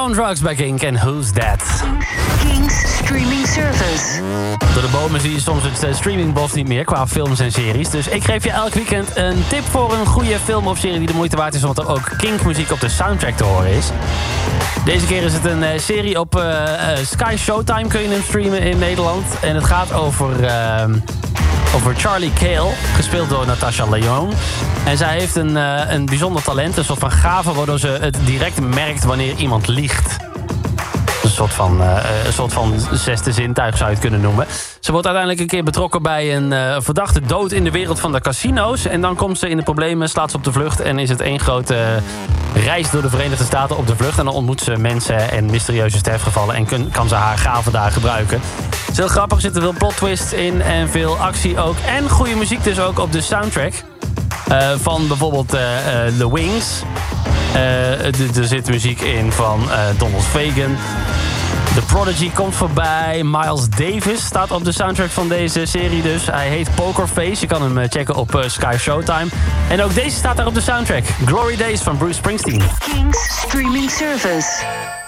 on Drugs bij Kink en Who's That? King's streaming service. Door de bomen zie je soms het streamingbos niet meer qua films en series. Dus ik geef je elk weekend een tip voor een goede film of serie die de moeite waard is, omdat er ook Kink-muziek op de soundtrack te horen is. Deze keer is het een serie op Sky Showtime, kun je hem streamen in Nederland. En het gaat over Charlie Cale, gespeeld door Natasha Lyonne. En zij heeft een bijzonder talent, een soort van gave, waardoor ze het direct merkt wanneer iemand liegt. Een soort van zesde zintuig zou je het kunnen noemen. Ze wordt uiteindelijk een keer betrokken bij een verdachte dood in de wereld van de casino's. En dan komt ze in de problemen, slaat ze op de vlucht en is het één grote reis door de Verenigde Staten op de vlucht. En dan ontmoet ze mensen en mysterieuze sterfgevallen en kan ze haar gaven daar gebruiken. Het is heel grappig, er zitten veel plot twists in en veel actie ook. En goede muziek dus ook op de soundtrack. Van bijvoorbeeld The Wings. Er zit muziek in van Donald Fagen. The Prodigy komt voorbij. Miles Davis staat op de soundtrack van deze serie dus. Hij heet Pokerface. Je kan hem checken op Sky Showtime. En ook deze staat daar op de soundtrack. Glory Days van Bruce Springsteen. King's streaming service.